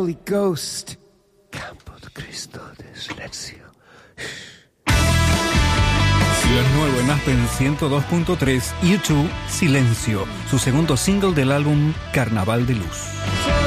Holy Ghost. Campo de Cristo de Silencio. Lo nuevo en Aspen 102.3, U2, Silencio, su segundo single del álbum Carnaval de Luz.